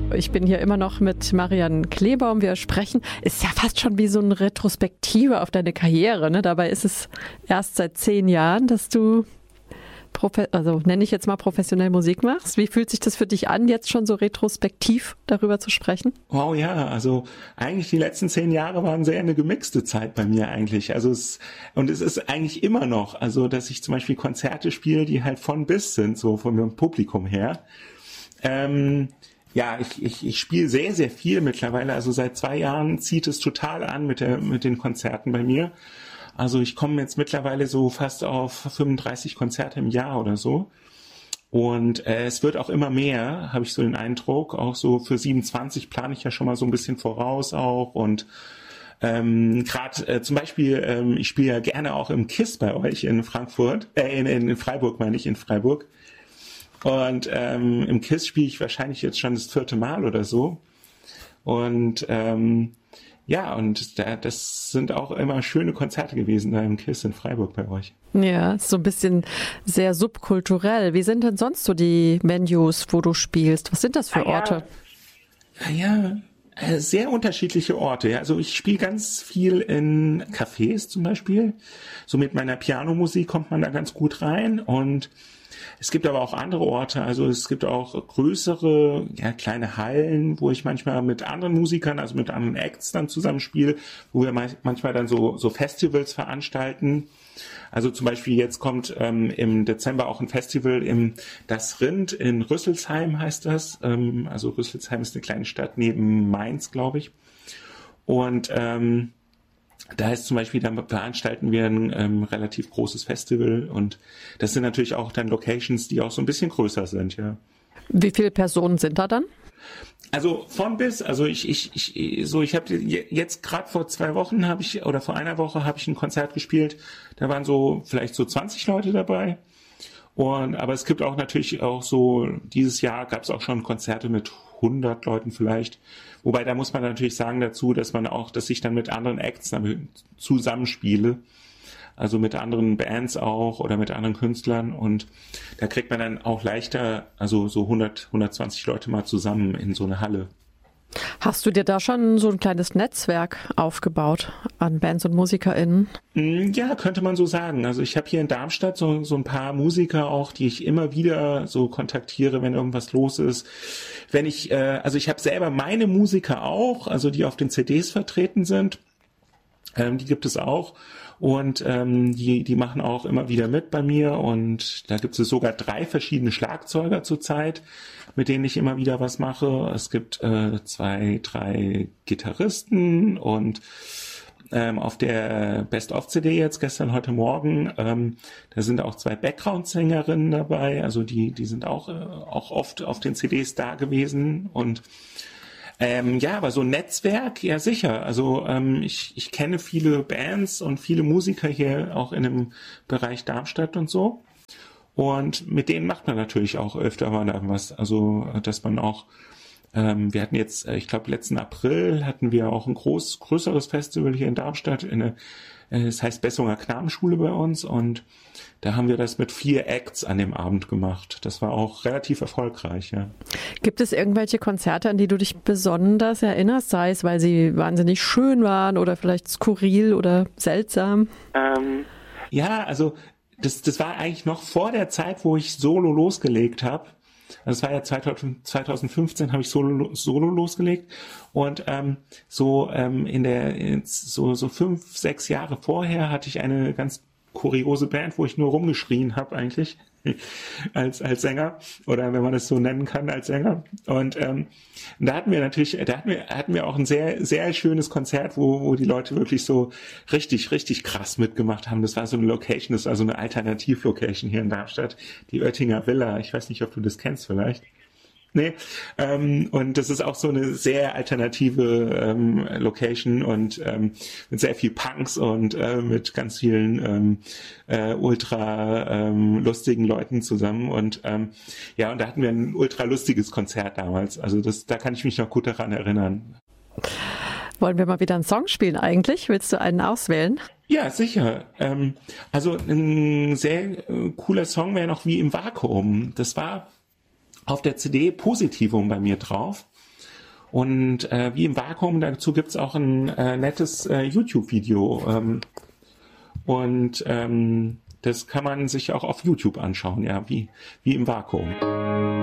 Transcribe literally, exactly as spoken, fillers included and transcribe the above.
Ich bin hier immer noch mit Marianne Kleebaum. Wir sprechen, ist ja fast schon wie so eine Retrospektive auf deine Karriere. Ne? Dabei ist es erst seit zehn Jahren, dass du, profe- also nenne ich jetzt mal professionell Musik machst. Wie fühlt sich das für dich an, jetzt schon so retrospektiv darüber zu sprechen? Wow, ja, also eigentlich die letzten zehn Jahre waren sehr eine gemixte Zeit bei mir eigentlich. Also es, und es ist eigentlich immer noch, also dass ich zum Beispiel Konzerte spiele, die halt von bis sind, so von dem Publikum her. Ähm, ja, ich, ich, ich spiele sehr, sehr viel mittlerweile. Also seit zwei Jahren zieht es total an mit der, mit den Konzerten bei mir. Also ich komme jetzt mittlerweile so fast auf fünfunddreißig Konzerte im Jahr oder so. Und äh, es wird auch immer mehr, habe ich so den Eindruck. Auch so für siebenundzwanzig plane ich ja schon mal so ein bisschen voraus auch. Und ähm, gerade äh, zum Beispiel, ähm, ich spiele ja gerne auch im KISS bei euch in Frankfurt, äh, in, in Freiburg meine ich, in Freiburg. Und ähm, im KISS spiele ich wahrscheinlich jetzt schon das vierte Mal oder so. Und ähm, ja, und da, das sind auch immer schöne Konzerte gewesen da im KISS in Freiburg bei euch. Ja, so ein bisschen sehr subkulturell. Wie sind denn sonst so die Venues, wo du spielst? Was sind das für ah, Orte? Ja, ja, sehr unterschiedliche Orte. Ja. Also ich spiele ganz viel in Cafés zum Beispiel. So mit meiner Pianomusik kommt man da ganz gut rein. Und es gibt aber auch andere Orte, also es gibt auch größere, ja, kleine Hallen, wo ich manchmal mit anderen Musikern, also mit anderen Acts dann zusammenspiele, wo wir manchmal dann so, so Festivals veranstalten. Also zum Beispiel jetzt kommt ähm, im Dezember auch ein Festival im Das Rind in Rüsselsheim heißt das. Ähm, also Rüsselsheim ist eine kleine Stadt neben Mainz, glaube ich. Und ähm, da ist zum Beispiel, dann veranstalten wir ein ähm, relativ großes Festival und das sind natürlich auch dann Locations, die auch so ein bisschen größer sind, ja. Wie viele Personen sind da dann? Also von bis, also ich ich ich so ich habe jetzt gerade vor zwei Wochen habe ich oder vor einer Woche habe ich ein Konzert gespielt, da waren so vielleicht so zwanzig Leute dabei. Und aber es gibt auch natürlich auch so, dieses Jahr gab es auch schon Konzerte mit hundert Leuten vielleicht. Wobei, da muss man natürlich sagen dazu, dass man auch, dass ich dann mit anderen Acts zusammenspiele. Also mit anderen Bands auch oder mit anderen Künstlern. Und da kriegt man dann auch leichter, also so hundert, hundertzwanzig Leute mal zusammen in so eine Halle. Hast du dir da schon so ein kleines Netzwerk aufgebaut an Bands und MusikerInnen? Ja, könnte man so sagen. Also ich habe hier in Darmstadt so, so ein paar Musiker auch, die ich immer wieder so kontaktiere, wenn irgendwas los ist. Wenn ich, äh, also ich habe selber meine Musiker auch, also die auf den C Ds vertreten sind. Ähm, die gibt es auch. Und ähm, die, die machen auch immer wieder mit bei mir. Und da gibt es sogar drei verschiedene Schlagzeuger zurzeit, mit denen ich immer wieder was mache. Es gibt äh, zwei, drei Gitarristen und ähm, auf der Best-of-C D jetzt, gestern, heute Morgen, ähm, da sind auch zwei Background-Sängerinnen dabei. Also die, die sind auch, äh, auch oft auf den C Ds da gewesen und Ähm, ja, aber so ein Netzwerk, ja sicher. Also ähm, ich, ich kenne viele Bands und viele Musiker hier auch in dem Bereich Darmstadt und so. Und mit denen macht man natürlich auch öfter mal was. Also dass man auch, ähm, wir hatten jetzt, ich glaube letzten April hatten wir auch ein groß, größeres Festival hier in Darmstadt. In eine, es heißt Bessunger Knabenschule bei uns und da haben wir das mit vier Acts an dem Abend gemacht. Das war auch relativ erfolgreich, ja. Gibt es irgendwelche Konzerte, an die du dich besonders erinnerst, sei es, weil sie wahnsinnig schön waren oder vielleicht skurril oder seltsam? Ähm, ja, also das, das war eigentlich noch vor der Zeit, wo ich solo losgelegt habe. Das war ja zwanzig fünfzehn habe ich solo, solo losgelegt und ähm, so ähm, in der in so so fünf sechs Jahre vorher hatte ich eine ganz kuriose Band, wo ich nur rumgeschrien habe eigentlich als als Sänger oder wenn man das so nennen kann als Sänger und ähm, da hatten wir natürlich da hatten wir hatten wir auch ein sehr sehr schönes Konzert, wo wo die Leute wirklich so richtig richtig krass mitgemacht haben. Das war so eine Location, das war so eine Alternativ-Location hier in Darmstadt, die Oettinger Villa. Ich weiß nicht, ob du das kennst vielleicht. Nee, ähm, und das ist auch so eine sehr alternative ähm, Location und ähm, mit sehr viel Punks und äh, mit ganz vielen ähm, äh, ultra ähm, lustigen Leuten zusammen und ähm, ja, und da hatten wir ein ultra lustiges Konzert damals. Also das, da kann ich mich noch gut daran erinnern. Wollen wir mal wieder einen Song spielen eigentlich? Willst du einen auswählen? Ja, sicher. Ähm, also ein sehr äh, cooler Song wäre noch Wie im Vakuum. Das war auf der C D Positivum bei mir drauf. Und äh, wie im Vakuum, dazu gibt's auch ein äh, nettes äh, YouTube-Video. Ähm, und ähm, das kann man sich auch auf YouTube anschauen, ja, wie, wie im Vakuum.